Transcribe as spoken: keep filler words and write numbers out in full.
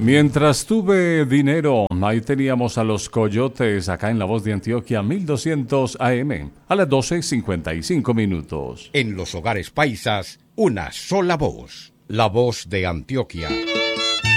Mientras tuve dinero, ahí teníamos a los Coyotes acá en La Voz de Antioquia, mil doscientos A M, a las doce cincuenta y cinco minutos. En los hogares paisas, una sola voz, La Voz de Antioquia.